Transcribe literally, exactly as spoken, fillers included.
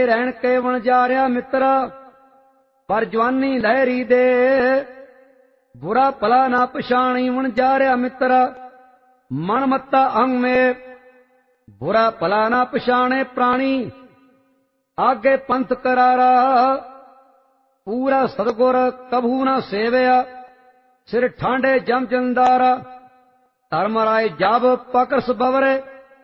ਰਹਿਣ ਕੇ ਵਣਜਾਰਿਆ ਮਿੱਤਰਾ, ਪਰ ਜਵਾਨੀ ਲਹਿਰੀ ਦੇ ਬੁਰਾ ਭਲਾ ਨਾ ਪਛਾਣੀ ਵਣਜਾਰਿਆ ਮਿੱਤਰਾ। ਮਨ ਮੱਤਾ ਅੰਗ ਮੇ ਬੁਰਾ ਭਲਾ ਨਾ ਪਛਾਣੇ ਪ੍ਰਾਣੀ, ਆਗੇ ਪੰਥ ਕਰਾਰਾ ਪੂਰਾ ਸਤਿਗੁਰ ਕਭੂ ਨਾ ਸੇਵਿਆ। ਸਿਰ ਠਾਂਡੇ ਜਮ ਜੰਦਾਰਾ, ਧਰਮ ਰਾਏ ਜਬ ਪਕਰਸ ਬਵਰੇ,